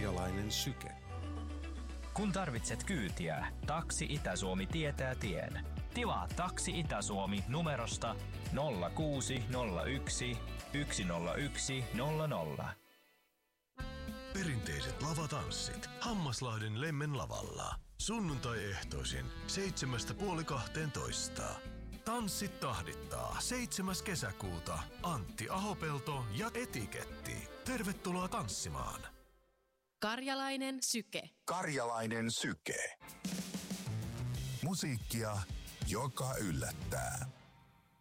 Karjalainen syke. Kun tarvitset kyytiä, Taksi Itä-Suomi tietää tien. Tilaa Taksi Itä-Suomi numerosta 0601 101 00. Perinteiset lavatanssit Hammaslahden Lemmen lavalla. Sunnuntai-ehtoisin 7.30–12. Tanssit tahdittaa 7. kesäkuuta Antti Ahopelto ja Etiketti. Tervetuloa tanssimaan. Karjalainen syke. Karjalainen syke. Musiikkia, joka yllättää.